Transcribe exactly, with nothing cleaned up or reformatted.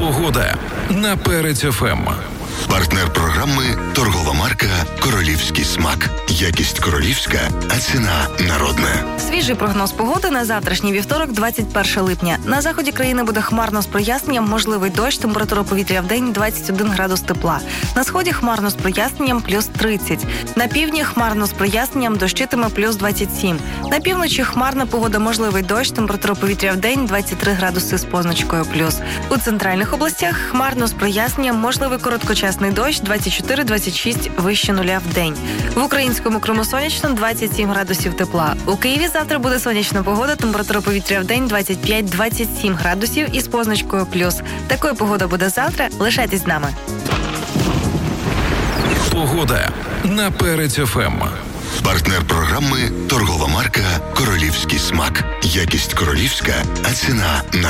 Погода на Перець еф ем. Партнер програми – торгова марка «Королівський смак». Якість королівська, а ціна народна. Свіжий прогноз погоди на завтрашній вівторок, двадцять перше липня. На заході країни буде хмарно з проясненням, можливий дощ, температура повітря в день двадцять один градус тепла. На сході хмарно з проясненням плюс тридцять. На півдні хмарно з проясненням, дощитиме плюс двадцять сім. На півночі хмарна погода, можливий дощ, температура повітря в день двадцять три градуси з позначкою плюс. У центральних областях хмарно з проясненням, можливий короткочасний дощ двадцять чотири - двадцять шість вище нуля в день. В українському Криму сонячно, двадцять сім градусів тепла. У Києві завтра буде сонячна погода, температура повітря в день двадцять п'ять - двадцять сім градусів із позначкою плюс. Такою погода буде завтра. Лишайтесь з нами. Погода на Перець еф ем. Партнер програми – торгова марка «Королівський смак». Якість королівська, а ціна